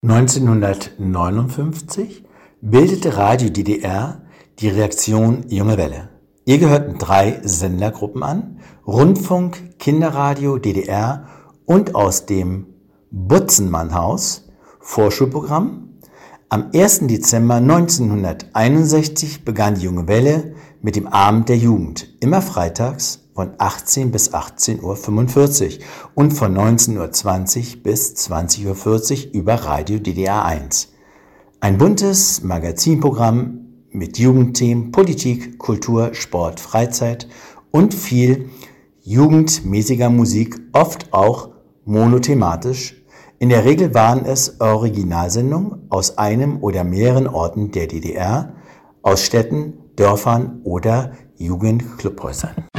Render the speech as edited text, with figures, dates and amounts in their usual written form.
1959 bildete Radio DDR die Redaktion Junge Welle. Ihr gehörten 3 Sendergruppen an: Rundfunk, Kinderradio DDR und aus dem Butzenmannhaus Vorschulprogramm. Am 1. Dezember 1961 begann die Junge Welle mit dem Abend der Jugend, immer freitags von 18 bis 18:45 Uhr und von 19:20 bis 20:40 Uhr über Radio DDR 1. Ein buntes Magazinprogramm mit Jugendthemen, Politik, Kultur, Sport, Freizeit und viel jugendmäßiger Musik, oft auch monothematisch. In der Regel waren es Originalsendungen aus einem oder mehreren Orten der DDR, aus Städten, Dörfern oder Jugendclubhäusern.